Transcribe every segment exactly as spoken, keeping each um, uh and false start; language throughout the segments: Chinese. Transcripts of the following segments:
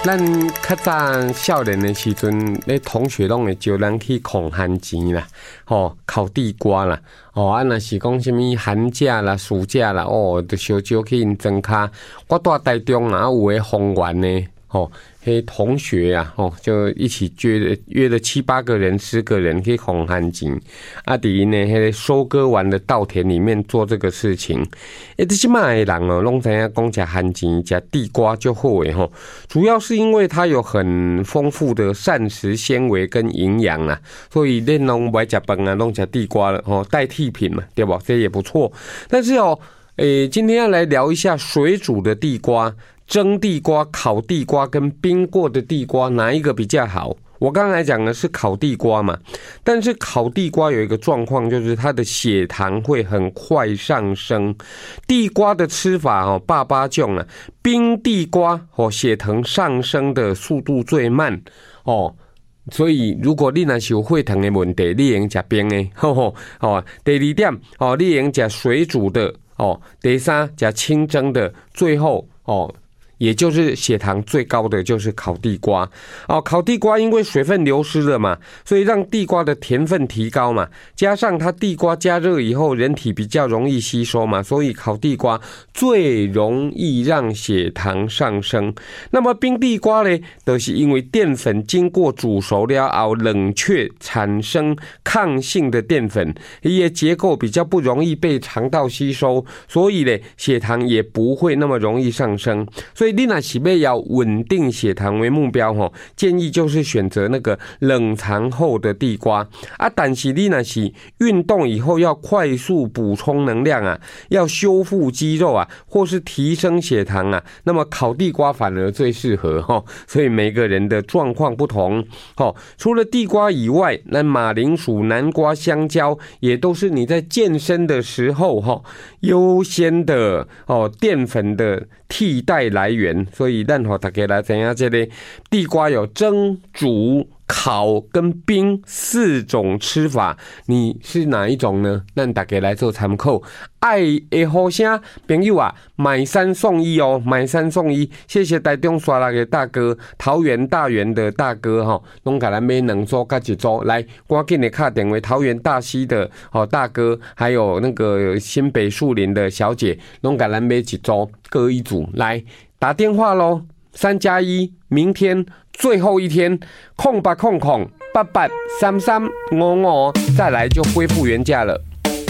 咱较早少年的时阵，咧同学拢会招咱去狂寒钱啦，吼，烤地瓜啦，哦，啊，若是讲什么寒假啦、暑假啦，哦，就小招去因庄卡。我住台中啊，有诶丰原呢，吼，迄同学啊，吼，就一起约约了七八个人、十个人去狂寒钱，啊，伫因诶迄个收割完的稻田里面做这个事情。诶，这些马的人哦，拢知影讲食寒钱、食地瓜就好诶吼，主要是因为它有很丰富的膳食纤维跟营养啊，所以恁拢不爱食饭啊，拢食地瓜了吼，代替品嘛，对吧？这也不错。但是哦，诶，今天要来聊一下水煮的地瓜。蒸地瓜、烤地瓜跟冰过的地瓜哪一个比较好？我刚才讲的是烤地瓜嘛，但是烤地瓜有一个状况，就是它的血糖会很快上升。地瓜的吃法哦，爸爸种啊，冰地瓜哦，血糖上升的速度最慢哦。所以，如果你若是有血糖的问题，你用吃冰的，吼吼哦。第二点哦，你用吃水煮的哦。第三，吃清蒸的。最后哦。也就是血糖最高的就是烤地瓜哦，烤地瓜因为水分流失了嘛，所以让地瓜的甜分提高嘛，加上它地瓜加热以后，人体比较容易吸收嘛，所以烤地瓜最容易让血糖上升。那么冰地瓜呢，都是因为淀粉经过煮熟了后冷却产生抗性的淀粉，也结构比较不容易被肠道吸收，所以呢，血糖也不会那么容易上升。所以你若是要稳定血糖为目标吼，建议就是选择那个冷藏后的地瓜啊。但是你若是运动以后要快速补充能量啊，要修复肌肉啊，或是提升血糖啊，那么烤地瓜反而最适合吼。所以每个人的状况不同吼。除了地瓜以外，那马铃薯、南瓜、香蕉也都是你在健身的时候吼优先的哦淀粉的替代来源。所以咱和大家来知影，这个地瓜有蒸、煮、烤跟冰四种吃法，你是哪一种呢？咱大家来做参考。爱的好声朋友啊，买三送一哦，买三送一。谢谢台中刷来的大哥，桃园大园的大哥哈，拢给咱买两组加一组，来赶紧的打电话，桃园大溪的哦大哥，还有那个新北树林的小姐，拢给咱买一组，各一组来。打电话咯，三加一，明天最后一天，空八空空八八三三五五，再来就恢复原价了。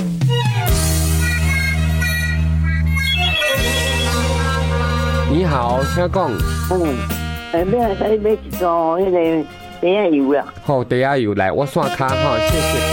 你好，请讲。 嗯，诶，买使买一组迄个茶仔油啦。 好，茶仔油来，我刷卡哈，谢谢。